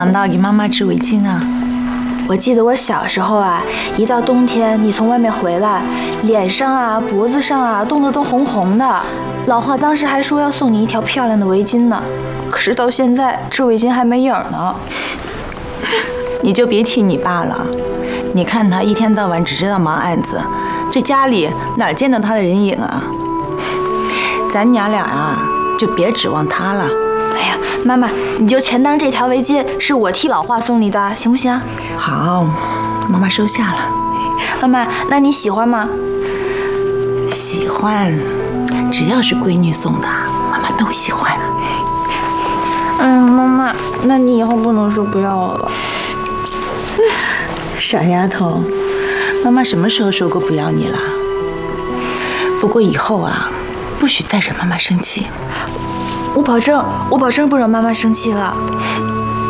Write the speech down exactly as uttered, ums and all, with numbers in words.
想到给妈妈织围巾啊？ 我记得我小时候啊，一到冬天，你从外面回来，脸上啊、脖子上啊冻得都红红的。老华当时还说要送你一条漂亮的围巾呢，可是到现在这围巾还没影呢。 你就别提你爸了，你看他一天到晚只知道忙案子，这家里哪见到他的人影啊？咱娘俩啊，就别指望他了。 哎呀，妈妈，你就全当这条围巾是我替老华送你的，行不行？ 好，妈妈收下了。 妈妈，那你喜欢吗？ 喜欢，只要是闺女送的，妈妈都喜欢。 嗯，妈妈，那你以后不能说不要我了。 傻丫头，妈妈什么时候说过不要你了？不过以后啊，不许再惹妈妈生气。 我保证，我保证不惹妈妈生气了。